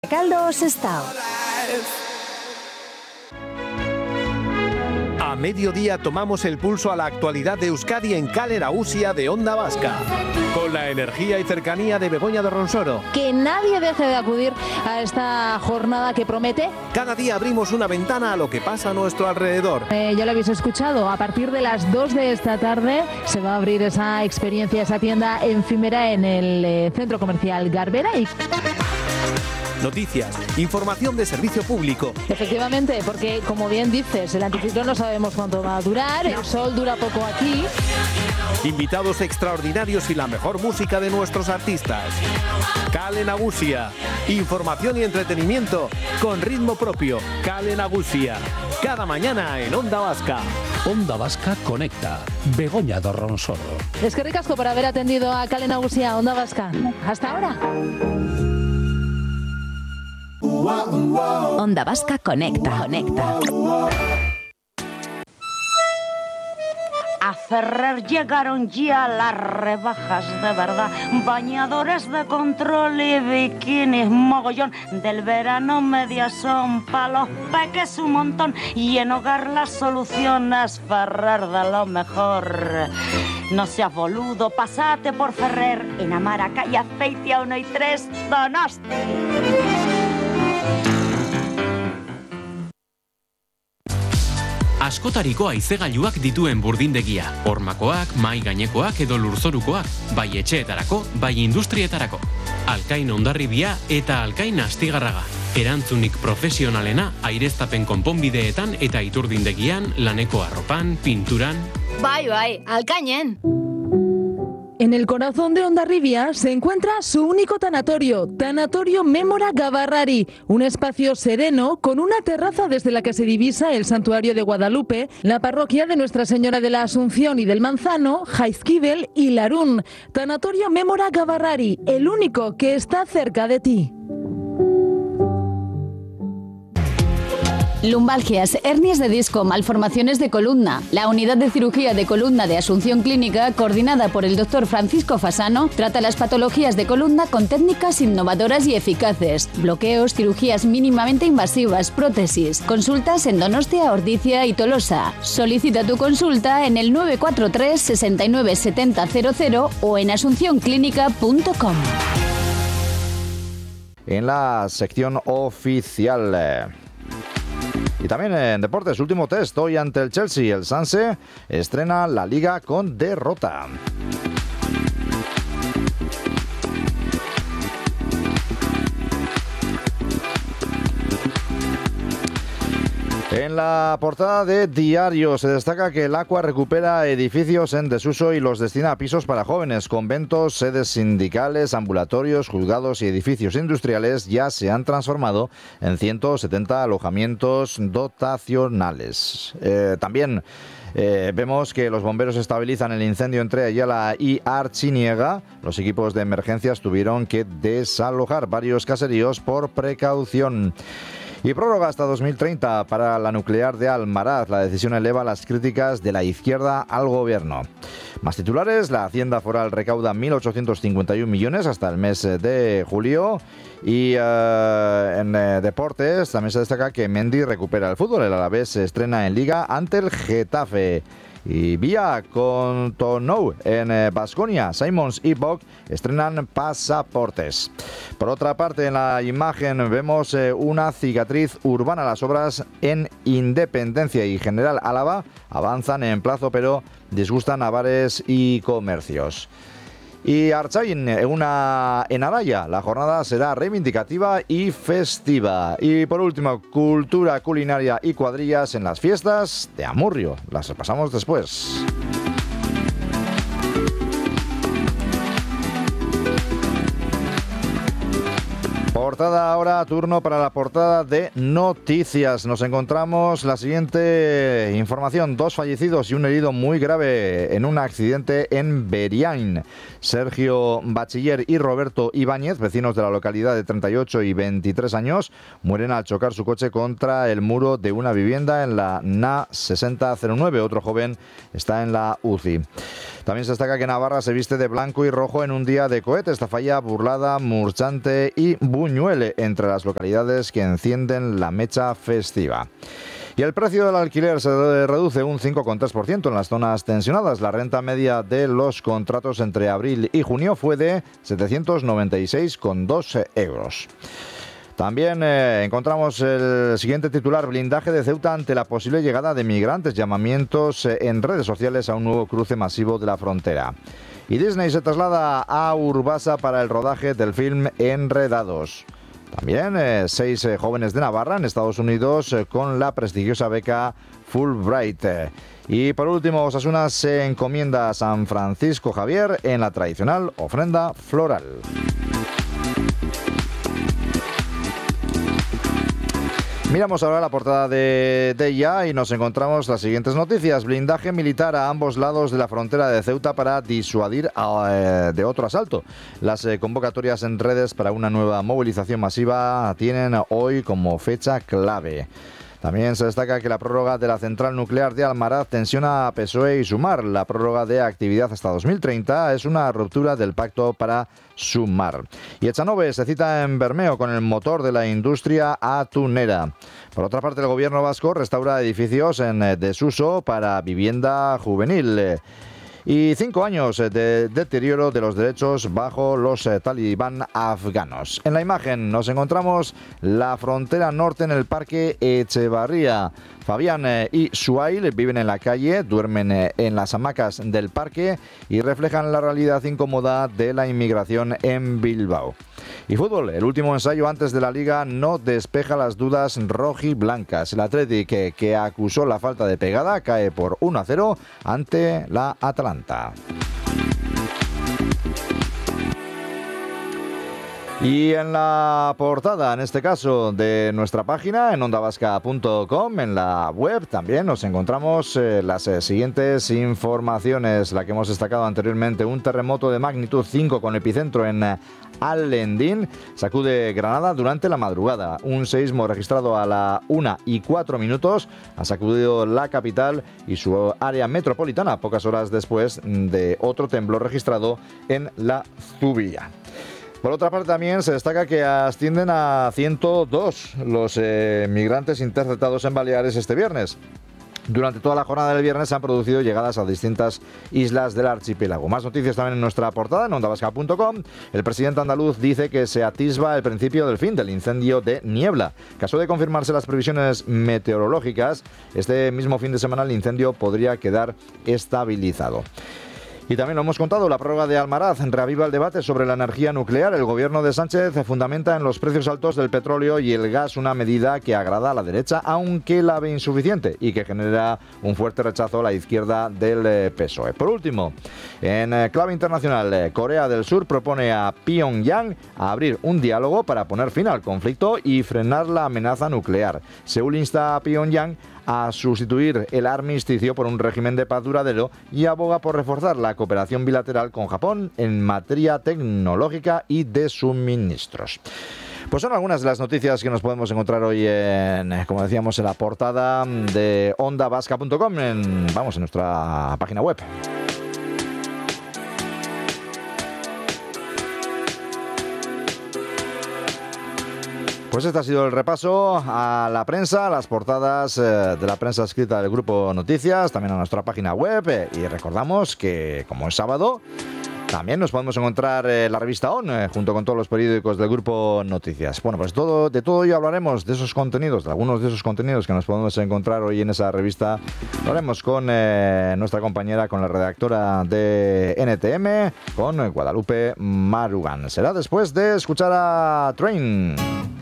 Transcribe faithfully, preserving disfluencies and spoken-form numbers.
Caldo Sestao. A mediodía tomamos el pulso a la actualidad de Euskadi en Kale Nagusia de Onda Vasca, con la energía y cercanía de Begoña de Ronsoro. Que nadie deje de acudir a esta jornada que promete. Cada día abrimos una ventana a lo que pasa a nuestro alrededor. Eh, ya lo habéis escuchado, a partir de las dos de esta tarde se va a abrir esa experiencia, esa tienda efímera en el eh, centro comercial Garbera. Y noticias, información de servicio público. Efectivamente, porque como bien dices, el anticiclón no sabemos cuánto va a durar, el sol dura poco aquí. Invitados extraordinarios y la mejor música de nuestros artistas. Kale Nagusia, información y entretenimiento con ritmo propio. Kale Nagusia, cada mañana en Onda Vasca. Onda Vasca conecta. Begoña de Ronsoro. Es que ricasco por haber atendido a Kale Nagusia, Onda Vasca. Hasta ahora. Onda Vasca conecta, conecta. A Ferrer llegaron ya las rebajas de verdad. Bañadores de control y bikinis mogollón. Del verano medias son pa' los peques un montón. Y en hogar las soluciones Ferrer de lo mejor. No seas boludo, pasate por Ferrer. En Amara, calle Azpeitia uno y tres, Donosti. Askotariko haizegailuak dituen burdindegia. Hormakoak, mai gainekoak edo lurzorukoak, bai etxeetarako, bai industrietarako. Alkain Hondarribia eta Alkain Astigarraga. Erantzunik profesionalena aireztapen konponbideetan eta iturdindegian, laneko arropan, pinturan. Bai, bai, Alkainen. En el corazón de Hondarribia se encuentra su único tanatorio, Tanatorio Mémora Gabarrari, un espacio sereno con una terraza desde la que se divisa el santuario de Guadalupe, la parroquia de Nuestra Señora de la Asunción y del Manzano, Jaizkibel y Larún. Tanatorio Mémora Gabarrari, el único que está cerca de ti. Lumbalgias, hernias de disco, malformaciones de columna. La unidad de cirugía de columna de Asunción Clínica, coordinada por el doctor Francisco Fasano, trata las patologías de columna con técnicas innovadoras y eficaces. Bloqueos, cirugías mínimamente invasivas, prótesis. Consultas en Donostia, Ordizia y Tolosa. Solicita tu consulta en el nueve cuatro tres, seis nueve siete cero cero cero o en asunción clínica punto com. En la sección oficial... Eh... Y también en deportes, último test hoy ante el Chelsea. El Sanse estrena la Liga con derrota. En la portada de Diario se destaca que el Aqua recupera edificios en desuso y los destina a pisos para jóvenes. Conventos, sedes sindicales, ambulatorios, juzgados y edificios industriales ya se han transformado en ciento setenta alojamientos dotacionales. Eh, también Eh, vemos que los bomberos estabilizan el incendio entre Ayala y Artziniega. Los equipos de emergencias tuvieron que desalojar varios caseríos por precaución. Y prórroga hasta dos mil treinta para la nuclear de Almaraz. La decisión eleva las críticas de la izquierda al gobierno. Más titulares, la Hacienda Foral recauda mil ochocientos cincuenta y uno millones hasta el mes de julio. Y uh, en eh, deportes también se destaca que Mendy recupera el fútbol. El Alavés se estrena en Liga ante el Getafe. Y Vía con Tonou en Baskonia, eh, Simons y Bock estrenan pasaportes. Por otra parte, en la imagen vemos eh, una cicatriz urbana. Las obras en Independencia y General Álava avanzan en plazo, pero disgustan a bares y comercios. Y Artzain, una en Araya. La jornada será reivindicativa y festiva. Y por último, cultura culinaria y cuadrillas en las fiestas de Amurrio. Las repasamos después. Portada ahora, turno para la portada de noticias. Nos encontramos la siguiente información. Dos fallecidos y un herido muy grave en un accidente en Beriain. Sergio Bachiller y Roberto Ibáñez, vecinos de la localidad de treinta y ocho y veintitrés años, mueren al chocar su coche contra el muro de una vivienda en la N A sesenta cero nueve. Otro joven está en la U C I. También se destaca que Navarra se viste de blanco y rojo en un día de cohetes. Tafalla, Burlada, Murchante y Buñuel Teruel, entre las localidades que encienden la mecha festiva. Y el precio del alquiler se reduce un cinco coma tres por ciento en las zonas tensionadas. La renta media de los contratos entre abril y junio fue de setecientos noventa y seis coma dos euros. También eh, encontramos el siguiente titular: blindaje de Ceuta ante la posible llegada de migrantes, llamamientos eh, en redes sociales a un nuevo cruce masivo de la frontera. Y Disney se traslada a Urbasa para el rodaje del film Enredados. También eh, seis eh, jóvenes de Navarra en Estados Unidos eh, con la prestigiosa beca Fulbright. Y por último, Osasuna se encomienda a San Francisco Javier en la tradicional ofrenda floral. Miramos ahora la portada de, de ella y nos encontramos las siguientes noticias. Blindaje militar a ambos lados de la frontera de Ceuta para disuadir a, eh, de otro asalto. Las eh, convocatorias en redes para una nueva movilización masiva tienen hoy como fecha clave. También se destaca que la prórroga de la central nuclear de Almaraz tensiona a P S O E y Sumar. La prórroga de actividad hasta dos mil treinta es una ruptura del pacto para Sumar. Y Echanove se cita en Bermeo con el motor de la industria atunera. Por otra parte, el gobierno vasco restaura edificios en desuso para vivienda juvenil. Y cinco años de deterioro de los derechos bajo los eh, talibán afganos. En la imagen nos encontramos la frontera norte en el parque Echevarría. Fabián eh, y Suail viven en la calle, duermen eh, en las hamacas del parque y reflejan la realidad incómoda de la inmigración en Bilbao. Y fútbol, el último ensayo antes de la Liga no despeja las dudas rojiblancas. El Athletic, que, que acusó la falta de pegada, cae por uno a cero ante la Atalanta. Y en la portada, en este caso, de nuestra página, en onda vasca punto com, en la web, también nos encontramos eh, las eh, siguientes informaciones. La que hemos destacado anteriormente: un terremoto de magnitud cinco con epicentro en eh, Alendín sacude Granada durante la madrugada. Un seísmo registrado a la una y cuatro minutos ha sacudido la capital y su área metropolitana pocas horas después de otro temblor registrado en la Zubia. Por otra parte, también se destaca que ascienden a ciento dos los eh, migrantes interceptados en Baleares este viernes. Durante toda la jornada del viernes se han producido llegadas a distintas islas del archipiélago. Más noticias también en nuestra portada, en onda vasca punto com. El presidente andaluz dice que se atisba el principio del fin del incendio de Niebla. Caso de confirmarse las previsiones meteorológicas, este mismo fin de semana el incendio podría quedar estabilizado. Y también lo hemos contado, la prórroga de Almaraz reaviva el debate sobre la energía nuclear. El gobierno de Sánchez fundamenta en los precios altos del petróleo y el gas una medida que agrada a la derecha, aunque la ve insuficiente y que genera un fuerte rechazo a la izquierda del P S O E. Por último, en clave internacional, Corea del Sur propone a Pyongyang a abrir un diálogo para poner fin al conflicto y frenar la amenaza nuclear. Seúl insta a Pyongyang a sustituir el armisticio por un régimen de paz duradero y aboga por reforzar la cooperación bilateral con Japón en materia tecnológica y de suministros. Pues son algunas de las noticias que nos podemos encontrar hoy en, como decíamos, en la portada de onda vasca punto com, en, vamos, en nuestra página web. Pues este ha sido el repaso a la prensa, a las portadas eh, de la prensa escrita del Grupo Noticias, también a nuestra página web, eh, y recordamos que, como es sábado, también nos podemos encontrar en eh, la revista O N, eh, junto con todos los periódicos del Grupo Noticias. Bueno, pues todo, de todo ello hablaremos, de esos contenidos, de algunos de esos contenidos que nos podemos encontrar hoy en esa revista. Lo haremos con eh, nuestra compañera, con la redactora de N T M, con Guadalupe Marugan. Será después de escuchar a Train.